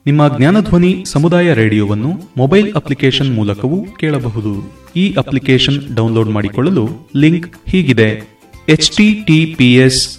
ನಿಮ್ಮ ಜ್ಞಾನಧ್ವನಿ ಸಮುದಾಯ ರೇಡಿಯೋವನ್ನು mobile application ಮೂಲಕವೂ ಕೇಳಬಹುದು. ಈ ಅಪ್ಲಿಕೇಶನ್ ಡೌನ್ಲೋಡ್ ಮಾಡಿಕೊಳ್ಳಲು ಲಿಂಕ್ ಹೀಗಿದೆ: https://